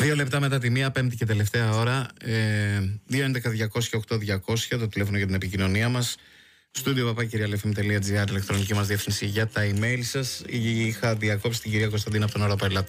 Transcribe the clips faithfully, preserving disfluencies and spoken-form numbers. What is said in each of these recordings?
Δύο λεπτά μετά τη μία, πέμπτη και τελευταία ώρα. ε, δύο έντεκα διακόσια οκτώ διακόσια το τηλέφωνο για την επικοινωνία μας. Στούντιο παπάκυριαλεφm.gr, ηλεκτρονική μας διεύθυνση για τα email σας. Είχα διακόψει την κυρία Κωνσταντίνα από τον Όρο Πελάτη.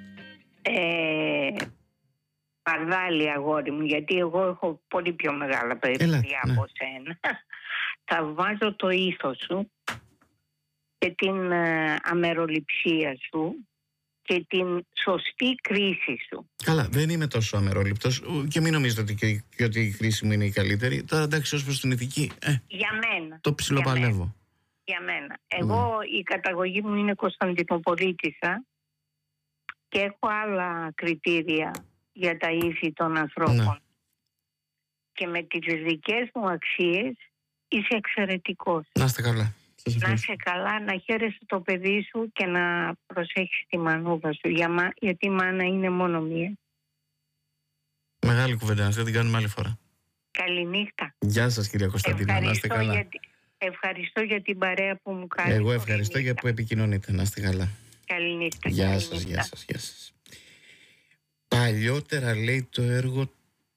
Ε, παρδάλι αγόρι μου, γιατί εγώ έχω πολύ πιο μεγάλα παιδιά ναι. από σένα. Θαυμάζω το ήθος σου και την ε, αμεροληψία σου και την σωστή κρίση σου. Καλά, δεν είμαι τόσο αμερόληπτος και μην νομίζετε ότι, και, και ότι η κρίση μου είναι η καλύτερη. Τώρα εντάξει, ως προς την ηθική, ε, για μένα. το ψιλοπαλεύω. Για μένα. Εγώ mm. η καταγωγή μου είναι Κωνσταντινοπολίτισσα και έχω άλλα κριτήρια για τα ήθη των ανθρώπων. Mm. Και με τις δικές μου αξίες είσαι εξαιρετικός. Να είστε καλά. Να είσαι καλά, να χαίρεσαι το παιδί σου και να προσέχεις τη μανούβα σου. Για μα... Γιατί η μάνα είναι μόνο μία. Μεγάλη κουβέντα, θα την κάνουμε άλλη φορά. Καληνύχτα. Γεια σας κυρία Κωνσταντίνα, να είστε καλά. Για... Ευχαριστώ για την παρέα που μου κάνετε. Εγώ ευχαριστώ για που επικοινωνείτε, να είστε καλά. Καληνύχτα. Γεια καληνύχτα. σας, γεια σας, γεια σας. Παλιότερα λέει το έργο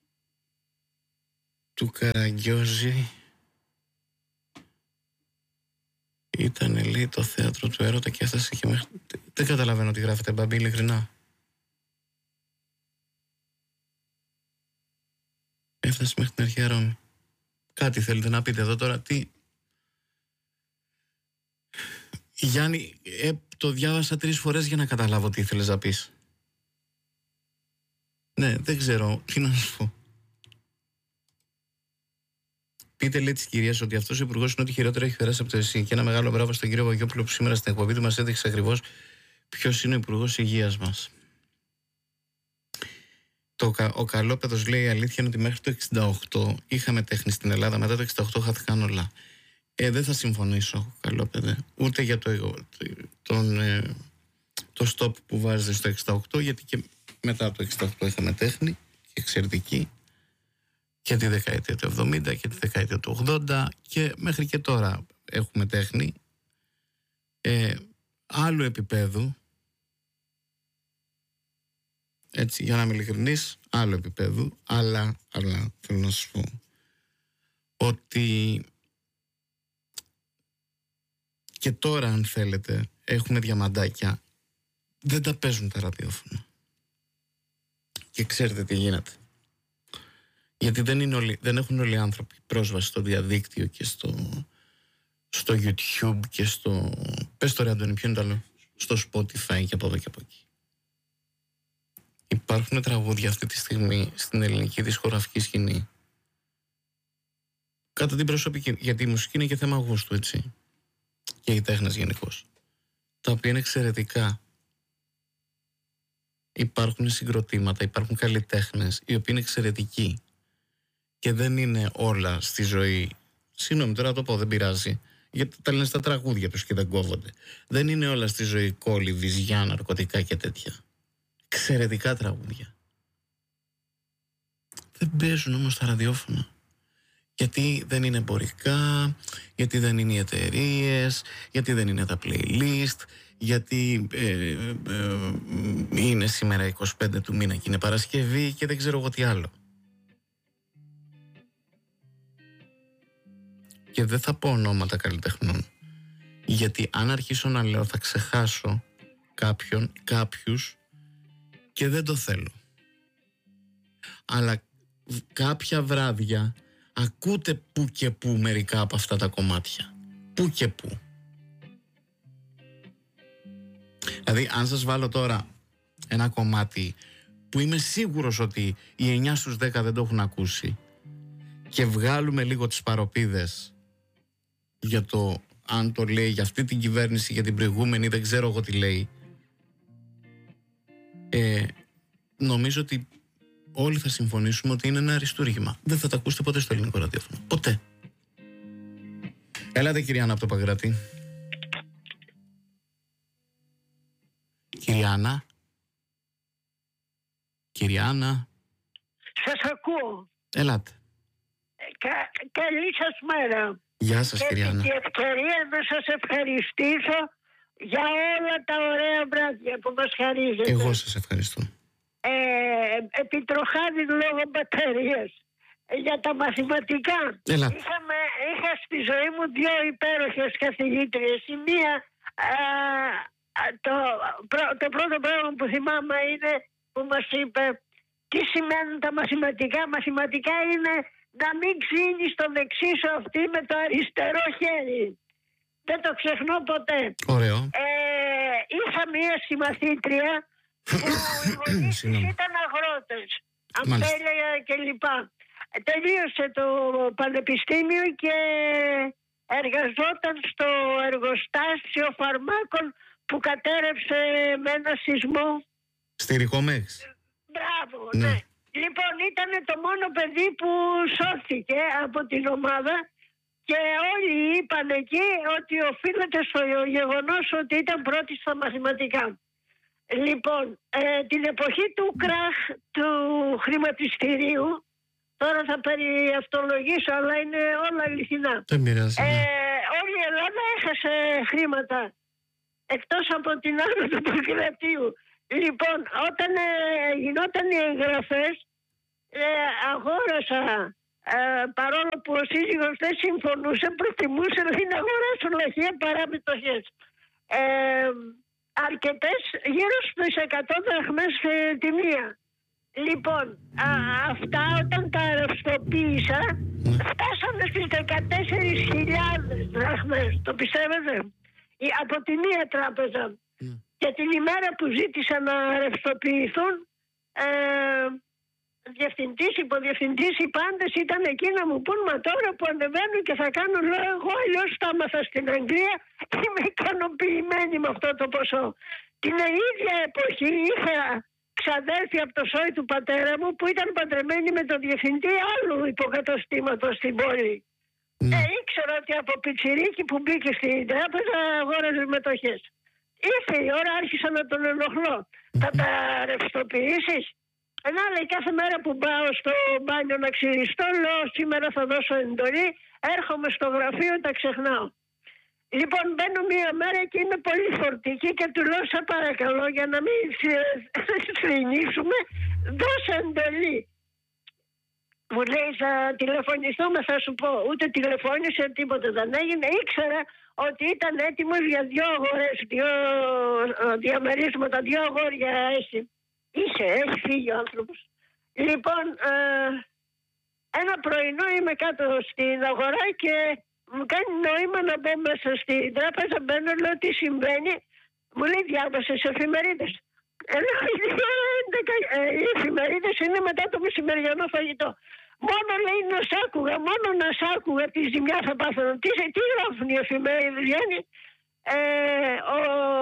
του Καραγκιόζη ήταν, λέει, το θέατρο του έρωτα και έφτασε και μέχρι... Δεν καταλαβαίνω τι γράφετε, Μπαμπή, ειλικρινά. Έφτασε μέχρι την αρχαία Ρώμη. Κάτι θέλετε να πείτε εδώ τώρα, τι... Γιάννη, ε, το διάβασα τρεις φορές για να καταλάβω τι ήθελες να πεις. Ναι, δεν ξέρω, τι να σου πω. Πείτε, λέει, τη κυρία ότι αυτό ο υπουργό είναι ό,τι χειρότερο έχει περάσει από το ΕΣΥ. Και ένα μεγάλο μπράβο στον κύριο Βαγιόπουλο που σήμερα στην εκπομπή του μας έδειξε ακριβώς ποιος είναι ο υπουργός υγείας μας. Το, ο Καλόπεδος λέει: η αλήθεια είναι ότι μέχρι το εξήντα οκτώ είχαμε τέχνη στην Ελλάδα. Μετά το εξήντα οκτώ χάθηκαν όλα. Ε, δεν θα συμφωνήσω, Καλόπεδε, ούτε για το, τον, ε, το stop που βάζετε στο εξήντα οκτώ, γιατί και μετά το εξήντα οκτώ είχαμε τέχνη και εξαιρετική. Και τη δεκαετία του εβδομήντα και τη δεκαετία του ογδόντα και μέχρι και τώρα έχουμε τέχνη ε, άλλου επίπεδου, έτσι, για να είμαι ειλικρινής, άλλου επίπεδου, αλλά, αλλά θέλω να σας πω ότι και τώρα, αν θέλετε, έχουμε διαμαντάκια, δεν τα παίζουν τα ραδιόφωνα και ξέρετε τι γίνεται. Γιατί δεν, είναι όλοι, δεν έχουν όλοι οι άνθρωποι πρόσβαση στο διαδίκτυο και στο, στο YouTube και στο... Πες τώρα, Αντώνη, ποιο είναι το άλλο? Στο Spotify και από εδώ και από εκεί. Υπάρχουν τραγούδια αυτή τη στιγμή στην ελληνική δισκογραφική σκηνή. Κατά την προσωπική, γιατί η μουσική είναι και θέμα γούστου, έτσι. Και οι τέχνες γενικώς. Τα οποία είναι εξαιρετικά. Υπάρχουν συγκροτήματα, υπάρχουν καλλιτέχνες, οι οποίοι είναι εξαιρετικοί. Και δεν είναι όλα στη ζωή. Συγγνώμη, τώρα το πω, δεν πειράζει. Γιατί τα λένε στα τραγούδια τους και δεν κόβονται. Δεν είναι όλα στη ζωή κόλλη, βυζιά, ναρκωτικά και τέτοια. Εξαιρετικά τραγούδια. Δεν παίζουν όμως τα ραδιόφωνα. Γιατί δεν είναι εμπορικά, γιατί δεν είναι οι εταιρείες, γιατί δεν είναι τα playlist, γιατί ε, ε, ε, είναι σήμερα είκοσι πέντε του μήνα και είναι Παρασκευή και δεν ξέρω εγώ τι άλλο. Και δεν θα πω ονόματα καλλιτεχνών, γιατί αν αρχίσω να λέω θα ξεχάσω κάποιον, κάποιους και δεν το θέλω. Αλλά κάποια βράδια ακούτε που και που μερικά από αυτά τα κομμάτια. Που και που. Δηλαδή αν σας βάλω τώρα ένα κομμάτι που είμαι σίγουρος ότι οι εννιά στους δέκα δεν το έχουν ακούσει και βγάλουμε λίγο τις παροπίδες για το αν το λέει για αυτή την κυβέρνηση, για την προηγούμενη, δεν ξέρω εγώ τι λέει, ε, νομίζω ότι όλοι θα συμφωνήσουμε ότι είναι ένα αριστούργημα. Δεν θα τα ακούσετε ποτέ στο ελληνικό ραδιόφωνο. Ποτέ. Έλατε, κυρία Άννα από το Παγκράτη. Κυρία Άννα. Κυρία Άννα. Σας ακούω. Έλατε. Κα, καλή σας μέρα. Γεια σας, κυρία Άννα. Και την ευκαιρία να σας ευχαριστήσω για όλα τα ωραία βράδια που μας χαρίζετε. Εγώ σας ευχαριστώ. Ε, επιτροχάδι λόγω μπαταρίας. Για τα μαθηματικά. Είχαμε, είχα στη ζωή μου δύο υπέροχες καθηγήτριες. Η μία, α, το, το πρώτο πράγμα που θυμάμαι είναι που μας είπε τι σημαίνουν τα μαθηματικά. Μαθηματικά είναι να μην ξύνεις το δεξί σου αυτή με το αριστερό χέρι. Δεν το ξεχνώ ποτέ. Ωραίο. Ε, είχα μία συμμαθήτρια που οι γονείς ήταν αγρότες, αμπέλια κλπ. Τελείωσε το πανεπιστήμιο και εργαζόταν στο εργοστάσιο φαρμάκων που κατέρευσε με ένα σεισμό. Στη Ρικομέξ. Μπράβο, ναι. ναι. Λοιπόν, ήταν το μόνο παιδί που σώθηκε από την ομάδα και όλοι είπαν εκεί ότι οφείλεται στο γεγονός ότι ήταν πρώτη στα μαθηματικά. Λοιπόν, ε, την εποχή του κράχ του χρηματιστηρίου, τώρα θα περιαυτολογήσω, αλλά είναι όλα αληθινά. Δεν πειράζει. Ε, όλη η Ελλάδα έχασε χρήματα, εκτός από την άνω του Παγκρατίου. Λοιπόν, όταν ε, γινόταν οι εγγραφές, ε, αγόρασα, ε, παρόλο που ο σύζυγος δεν συμφωνούσε, προτιμούσε να αγοράσω λαχεία παρά μετοχές. Ε, αρκετές, γύρω στους εκατό δραχμές ε, τη μία. Λοιπόν, α, αυτά όταν τα ρευστοποίησα φτάσαμε στις δεκατέσσερις χιλιάδες δραχμές. Το πιστεύετε? Από τη μία τράπεζα. Mm. Και την ημέρα που ζήτησα να ρευστοποιηθούν, ε, διευθυντής, υποδιευθυντής, οι πάντες ήταν εκεί να μου πούν μα τώρα που ανεβαίνουν και θα κάνω, λέω εγώ αλλιώς τα έμαθα στην Αγγλία, είμαι ικανοποιημένη με αυτό το ποσό. Την ίδια εποχή είχα ξαδέρφη από το σόι του πατέρα μου που ήταν παντρεμένη με τον διευθυντή άλλου υποκαταστήματος στην πόλη. Mm. Ε, ήξερα ότι από πιτσιρίκι που μπήκε στην τράπεζα αγόραζε μετοχές. Ήρθε η ώρα, άρχισα να τον ενοχλώ. Mm. Θα τα ρευστοποιήσεις? Ένα λέει κάθε μέρα που πάω στο μπάνιο να ξυριστώ, λέω σήμερα θα δώσω εντολή, έρχομαι στο γραφείο, τα ξεχνάω. Λοιπόν, μπαίνω μία μέρα και είμαι πολύ φορτική και του λέω σε παρακαλώ για να μην θρηνήσουμε, δώσε εντολή. Μου λέει θα τηλεφωνηθούμε, θα σου πω. Ούτε τηλεφώνησε, τίποτα δεν έγινε. Ήξερα ότι ήταν έτοιμος για δύο αγορές, δύο διαμερίσματα, δύο αγόρια έχει. Είχε, έχει φύγει ο άνθρωπος. Λοιπόν, ε, ένα πρωινό είμαι κάτω στην αγορά και μου κάνει νόημα να μπω μέσα στην τράπεζα, μπαίνω, λέω τι συμβαίνει. Μου λέει διάβασες εφημερίδες. Ε, λέω, οι εφημερίδες είναι μετά το μεσημεριανό φαγητό. Μόνο λέει να σ' άκουγα, μόνο να σ' άκουγα τι ζημιά θα πάθαιναν. Τι, τι γράφουν οι εφημερίδες, Γιάννη? Ε, ο,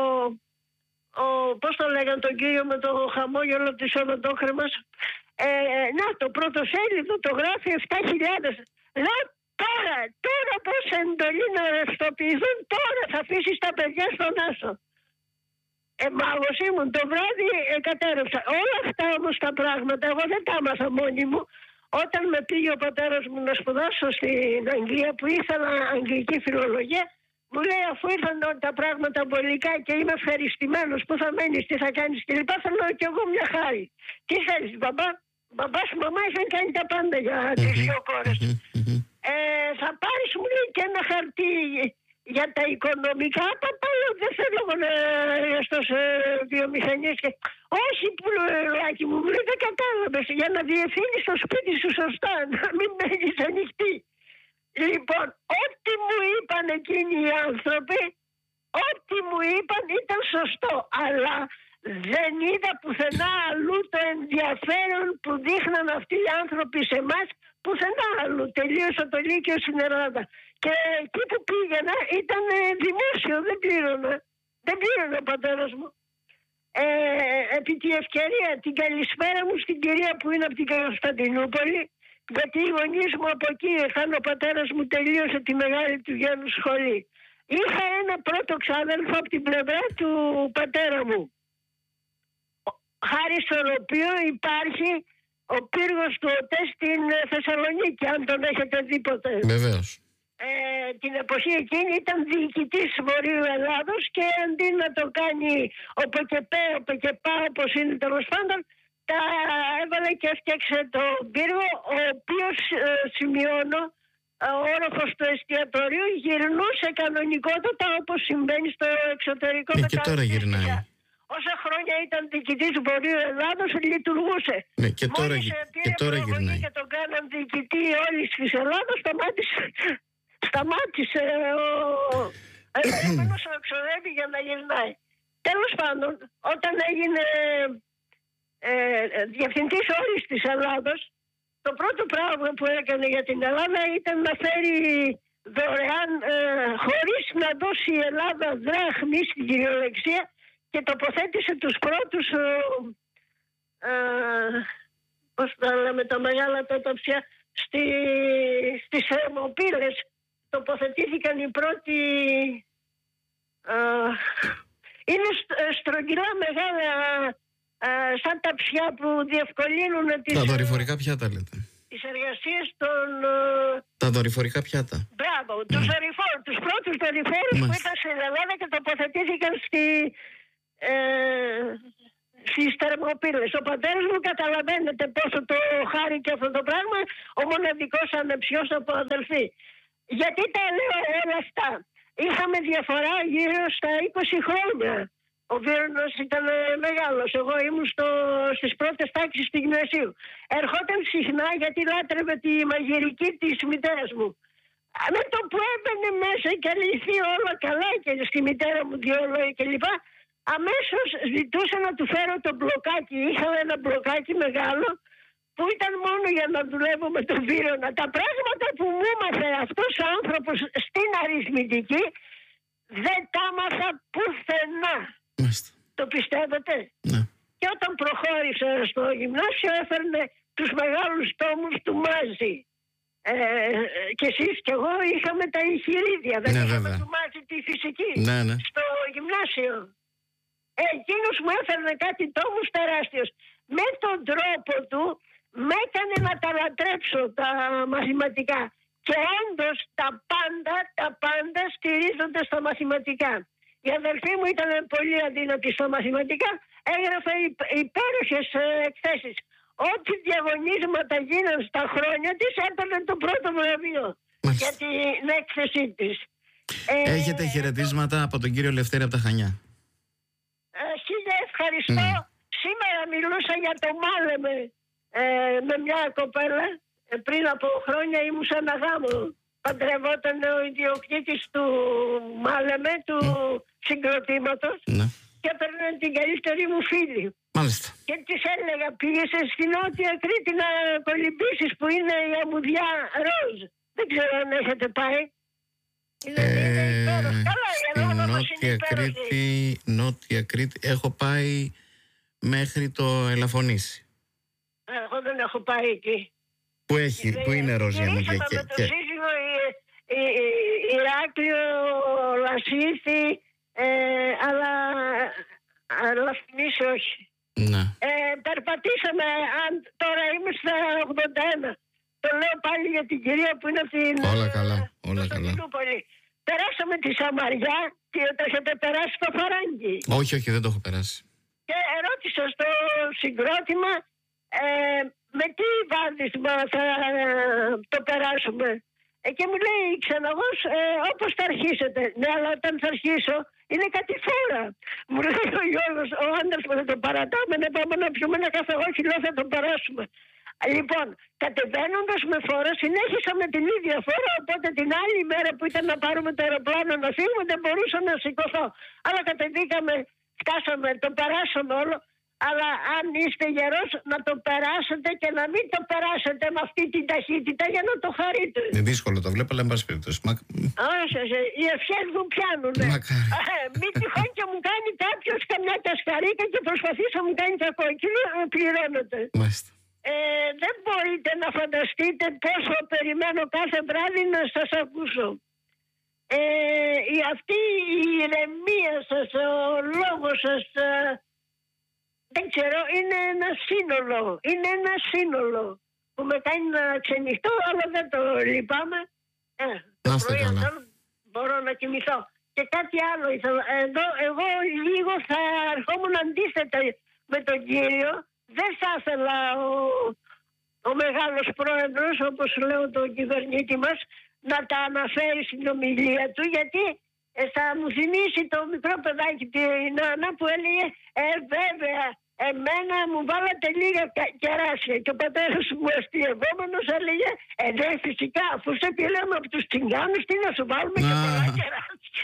ο, πώς το λέγανε τον κύριο με το χαμόγελο της οδοντόκρεμας. Ε, να, το πρωτοσέλιδο το γράφει επτά χιλιάδες. Λέω τώρα, τώρα πώς εντολή να ρευστοποιηθούν, τώρα θα αφήσεις τα παιδιά στον άσο. Ε, μάγος ήμουν, το βράδυ ε, κατέρευσα. Όλα αυτά όμως τα πράγματα, εγώ δεν τα έμαθα μόνη μου. Όταν με πήγε ο πατέρας μου να σπουδάσω στην Αγγλία, που ήθελα αγγλική φιλολογία, μου λέει αφού ήρθαν τα πράγματα πολικά και είμαι ευχαριστημένος, που θα μένεις, τι θα κάνεις κλπ. Θα λέω κι εγώ μια χάρη. Τι θέλεις μπαμπά? Μπαμπάς, μαμά είχαν κάνει τα πάντα για τις δύο κόρες. Ε, θα πάρεις, μου λέει, και ένα χαρτί για τα οικονομικά. Παπά, δεν θέλω να εργαστώ σε βιομηχανίες. Και... όχι, πουλάκι μου, μου λέει, δεν κατάλαβες. Για να διευθύνεις το σπίτι σου σωστά, να μην μένεις ανοιχτή. Λοιπόν, ό,τι μου είπαν εκείνοι οι άνθρωποι, ό,τι μου είπαν ήταν σωστό. Αλλά δεν είδα πουθενά αλλού το ενδιαφέρον που δείχναν αυτοί οι άνθρωποι σε εμάς, πουθενά αλλού. Τελείωσα το Λύκειο στην Ελλάδα. Και εκεί που πήγαινα ήταν δημόσιο, δεν πλήρωνα. Δεν πλήρωνα ο πατέρας μου. Ε, επί τη ευκαιρία την καλησπέρα μου στην κυρία που είναι από την Κωνσταντινούπολη, γιατί οι γονείς μου από εκεί ήρθαν, ο πατέρας μου τελείωσε τη μεγάλη του γένου σχολή. Είχα ένα πρώτο ξάδελφο από την πλευρά του πατέρα μου, χάρη στον οποίο υπάρχει ο πύργος του ΟΤΕ στην Θεσσαλονίκη, αν τον έχετε δει ποτέ. Βεβαίως. Ε, την εποχή εκείνη ήταν διοικητής Βορείου Ελλάδος και αντί να το κάνει ο ΠΚΠ, ο ΠΚΠ όπως είναι τέλος πάντων, τα έβαλε και έφτιαξε το πύργο, ο οποίος ε, σημειώνω, ο όροφος του εστιατορίου γυρνούσε κανονικότατα όπως συμβαίνει στο εξωτερικό. Ναι, και τώρα γυρνάει. Όσα χρόνια ήταν διοικητής του Βορείου Ελλάδος, λειτουργούσε. Ναι, και τώρα, Μόλις και τώρα γυρνάει. Και τον κάναν διοικητή όλης της Ελλάδος, σταμάτησε, σταμάτησε ο επόμενος να ξοδεύει για να γυρνάει. Τέλος πάντων, όταν έγινε ε, διευθυντής όλης της Ελλάδος, το πρώτο πράγμα που έκανε για την Ελλάδα ήταν να φέρει δωρεάν, ε, χωρίς να δώσει η Ελλάδα δράχμη στην κυριολεξία, και τοποθέτησε τους πρώτους, ε, ε, πώς τα λέμε, τα μεγάλα τόταψια, στη, στις θερμοπύλες. Τοποθετήθηκαν οι πρώτοι, ε, είναι στρογγυλά μεγάλα, ε, σαν ταψιά που διευκολύνουν τις... Τα δορυφορικά πιάτα λέτε. Τις εργασίες των... Τα δορυφορικά πιάτα. Μπράβο, mm. τους δορυφόρους, τους πρώτους δορυφόρους mm. που ήρθαν στην Ελλάδα και τοποθετήθηκαν στη... Ε, στις θερμοπύλες. Ο πατέρας μου, καταλαβαίνετε πόσο το χάρηκε αυτό το πράγμα, ο μοναδικός ανεψιός από αδελφή. Γιατί τα λέω όλα αυτά? Είχαμε διαφορά γύρω στα είκοσι χρόνια. Ο Βίρονος ήταν μεγάλος. Εγώ ήμουν στο, στις πρώτες τάξεις του γυμνασίου. Ερχόταν συχνά γιατί λάτρευε τη μαγειρική της μητέρας μου. Με το που έμπαινε μέσα και λυθεί όλα καλά και στη μητέρα μου δυο λόγια κλπ, αμέσως ζητούσα να του φέρω το μπλοκάκι. Είχα ένα μπλοκάκι μεγάλο που ήταν μόνο για να δουλεύω με τον Βίρονα. Τα πράγματα που μου έμαθε αυτός ο άνθρωπος στην αριθμητική δεν τα έμαθα πουθενά. Μάλιστα. Το πιστεύετε? Ναι. Και όταν προχώρησα στο γυμνάσιο έφερνε τους μεγάλους τόμους του Μάζη. Ε, και εσείς και εγώ είχαμε τα εγχειρίδια. Δεν ναι, είχαμε βέβαια. του Μάζη τη φυσική ναι, ναι. στο γυμνάσιο. Ε, εκείνος μου έφερνε κάτι τόμους τεράστιος. Με τον τρόπο του με έκανε να τα λατρέψω τα μαθηματικά. Και όντως τα πάντα, τα πάντα στηρίζονται στα μαθηματικά. Η αδελφή μου ήταν πολύ αδύνατη στα μαθηματικά, έγραφε υπέροχες εκθέσεις. Ό,τι διαγωνίσματα γίνανε στα χρόνια της έπαιρνε το πρώτο βραβείο για την έκθεσή της. Έχετε ε, χαιρετίσματα ε, από τον κύριο Λευτέρη από τα Χανιά. Ε, χίλια ευχαριστώ. Mm. Σήμερα μιλούσα για το Μάλεμε ε, με μια κοπέλα. Ε, πριν από χρόνια ήμουν σε ένα γάμο. Παντρευόταν ο ιδιοκτήτης του Μάλεμε, του mm. συγκροτήματος, mm. και έπαιρνε την καλύτερη μου φίλη. Μάλιστα. Και της έλεγα, πήγες στη Νότια Κρήτη να κολυμπήσεις που είναι η αμμουδιά ροζ. Δεν ξέρω αν έχετε πάει. Είναι, ε, είναι Καλά, η Ελλάδα μας είναι Κρήτη, Νότια Κρήτη, έχω πάει μέχρι το Ελαφωνήσι. Εγώ δεν έχω πάει εκεί. Που, έχει, που είναι ροζ η αμμουδιά. Και με το σύζυγο Ηράκλειο, Λασίθι, ε, αλλά Λαφωνήσι όχι. Ναι. Ε, περπατήσαμε, αν, τώρα είμαι στα ογδόντα ένα. Το λέω πάλι για την κυρία που είναι από την... Όλα καλά, όλα καλά. Περάσαμε τη Σαμαριά και το έχετε περάσει στο Φαράγγι. Όχι, όχι, δεν το έχω περάσει. Και ερώτησα στο συγκρότημα ε, με τι βάδισμα θα ε, το περάσουμε. Ε, και μου λέει η ξεναγός, ε, όπως θα αρχίσετε. Ναι, αλλά όταν θα αρχίσω είναι κατηφόρα. Μου λέει ο Γιώργος, ο άντρας μου, θα το παρατάμε, να πάμε να πιούμε ένα καφέ. Όχι, λέω, θα το περάσουμε. Λοιπόν, κατεβαίνοντας με φόρα, συνέχισα με την ίδια φόρα, οπότε την άλλη μέρα που ήταν να πάρουμε το αεροπλάνο να φύγουμε, δεν μπορούσα να σηκωθώ. Αλλά κατεβήκαμε, φτάσαμε, το περάσαμε όλο. Αλλά αν είστε γερός, να το περάσετε και να μην το περάσετε με αυτή την ταχύτητα για να το χαρείτε. Είναι δύσκολο, το βλέπω, αλλά εν πάση περιπτώσει. Μα... Όχι, οι ευχές μου πιάνουνε. Μην τυχόν και μου κάνει κάποιος καμιά τασκαρίκα και προσπαθήσει να μου κάνει κακό. Και πληρώνεται. Μάλιστα. Ε, δεν μπορείτε να φανταστείτε πόσο περιμένω κάθε βράδυ να σας ακούσω. Ε, η, αυτή η ηρεμία σας, ο λόγος σας, ε, δεν ξέρω, είναι ένα σύνολο. Είναι ένα σύνολο που με κάνει να ξενυχτώ, αλλά δεν το λυπάμαι. Ε, το πρωί αυτό μπορώ να κοιμηθώ. Και κάτι άλλο ήθελα. Εδώ εγώ λίγο θα ερχόμουν αντίθετα με τον κύριο. δεν θα ήθελα ο, ο μεγάλος πρόεδρος, όπως λέω τον κυβερνήτη μας, να τα αναφέρει στην ομιλία του, γιατί ε, θα μου θυμίσει το μικρό παιδάκι την Άννα που έλεγε «Ε, βέβαια, εμένα μου βάλατε λίγα κεράσια». Και ο πατέρας μου αστειευόμενος έλεγε «Ε, ναι, φυσικά, αφού σε πήραμε από τους τσιγκάνους, τι να σου βάλουμε και πολλά κεράσια».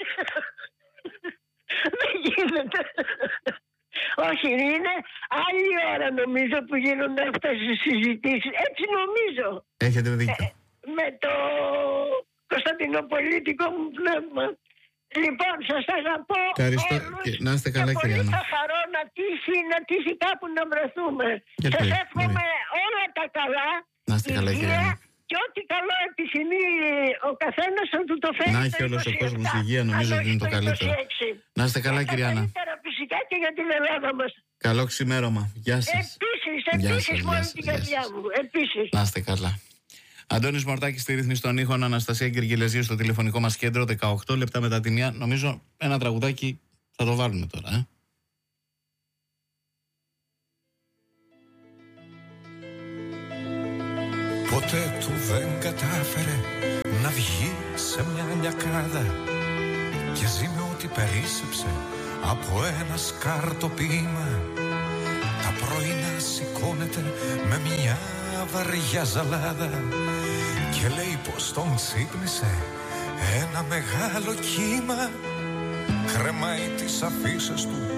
Δεν γίνεται. Όχι, είναι άλλη ώρα νομίζω που γίνονται αυτές οι συζητήσεις. Έτσι νομίζω. Έχετε δίκιο. Ε, με το κωνσταντινοπολίτικο μου πνεύμα. Λοιπόν, σας αγαπώ. Ευχαριστώ. Και να είστε καλά, και κυρία Άννα. πολύ θα χαρώ να τύχει, να τύχει κάπου να βρεθούμε. Σας εύχομαι όλα τα καλά. Να είστε καλά, κυρία Άννα. Και ό,τι καλό επιθυμεί ο καθένας θα του το φέρει. Να έχει όλος ο κόσμος υγεία, νομίζω ότι είναι το καλύτερο. Να είστε καλά, κυρία Άννα. Φυσικά και για την Ελλάδα μας. Καλό ξημέρωμα. Γεια σας. Επίσης, επίσης, μόλις την καρδιά μου. Επίσης. Να είστε καλά. Αντώνης Μορτάκης στη ρύθμιση των ήχων, Αναστασία Γκυργιλεζίου στο τηλεφωνικό μας κέντρο, δεκαοκτώ λεπτά μετά τη μία. Νομίζω ένα τραγουδάκι θα το βάλουμε τώρα, ε. Ποτέ του δεν κατάφερε να βγει σε μια λιακάδα και ζει με ό,τι περίσσεψε από ένα σκαρτοπίμα. Τα πρωινά σηκώνεται με μια βαριά ζαλάδα και λέει πως τον ξύπνησε ένα μεγάλο κύμα. Κρεμάει τις αφίσες του